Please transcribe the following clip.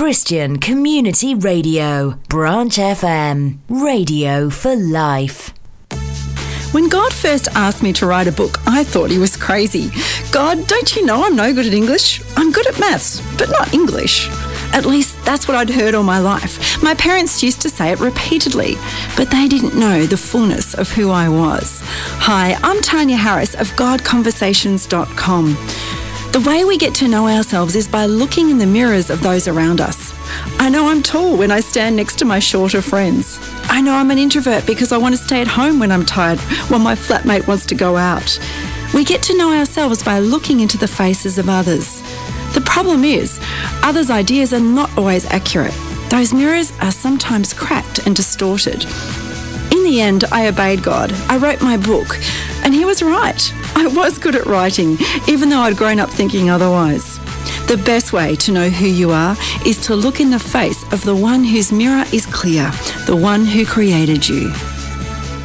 Christian Community Radio, Branch FM, radio for life. When God first asked me to write a book, I thought he was crazy. God, don't you know I'm no good at English? I'm good at maths, but not English. At least that's what I'd heard all my life. My parents used to say it repeatedly, but they didn't know the fullness of who I was. Hi, I'm Tanya Harris of GodConversations.com. The way we get to know ourselves is by looking in the mirrors of those around us. I know I'm tall when I stand next to my shorter friends. I know I'm an introvert because I want to stay at home when I'm tired while my flatmate wants to go out. We get to know ourselves by looking into the faces of others. The problem is, others' ideas are not always accurate. Those mirrors are sometimes cracked and distorted. In the end, I obeyed God. I wrote my book, and he was right. I was good at writing, even though I'd grown up thinking otherwise. The best way to know who you are is to look in the face of the one whose mirror is clear, the one who created you.